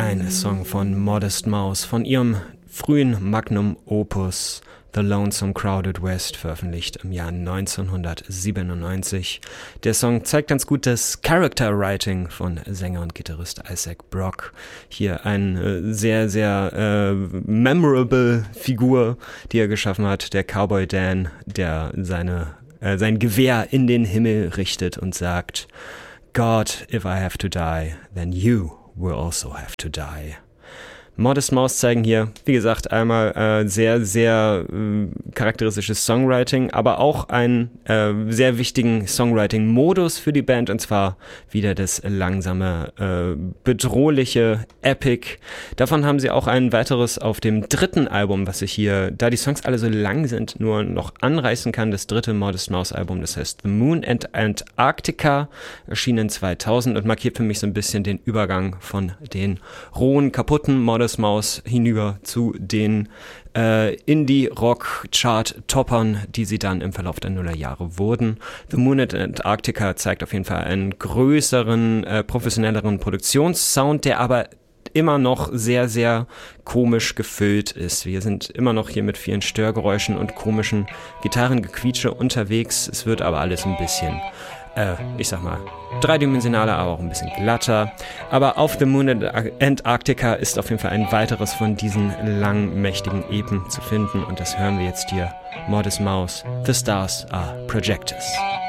Ein Song von Modest Mouse, von ihrem frühen Magnum Opus The Lonesome Crowded West, veröffentlicht im Jahr 1997. Der Song zeigt ganz gut das Character Writing von Sänger und Gitarrist Isaac Brock. Hier eine sehr, sehr memorable Figur, die er geschaffen hat, der Cowboy Dan, der sein Gewehr in den Himmel richtet und sagt: God, if I have to die, then you will also have to die. Modest Mouse zeigen hier, wie gesagt, einmal sehr, sehr charakteristisches Songwriting, aber auch einen sehr wichtigen Songwriting-Modus für die Band, und zwar wieder das langsame, bedrohliche Epic. Davon haben sie auch ein weiteres auf dem dritten Album, was ich hier, da die Songs alle so lang sind, nur noch anreißen kann. Das dritte Modest Mouse Album, das heißt The Moon and Antarctica, erschienen 2000 und markiert für mich so ein bisschen den Übergang von den rohen, kaputten Modest Mouse hinüber zu den Indie-Rock-Chart-Toppern, die sie dann im Verlauf der Nullerjahre wurden. The Moon and Antarctica zeigt auf jeden Fall einen größeren, professionelleren Produktionssound, der aber immer noch sehr, sehr komisch gefüllt ist. Wir sind immer noch hier mit vielen Störgeräuschen und komischen Gitarrengequietsche unterwegs. Es wird aber alles ein bisschen ich sag mal, dreidimensionaler, aber auch ein bisschen glatter. Aber auf The Moon and Antarctica ist auf jeden Fall ein weiteres von diesen langen, mächtigen Epen zu finden. Und das hören wir jetzt hier. Modest Mouse, The Stars Are Projectors.